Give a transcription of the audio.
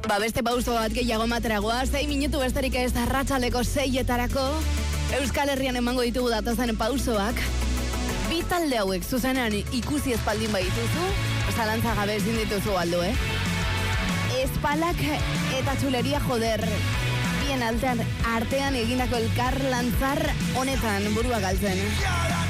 Beste pauso bat gehiago materagoa, 6 minutu besterik ez arratsaldeko 6etarako Euskal Herrian emango ditugu datozen pausoak. Bi talde hauek zuzenean ikusi espaldin baituzu, zalantza gabe ezin dituzu galdu, Espalak eta txuleria joder. Bien artean egindako elkar lantzar honetan burua galtzen.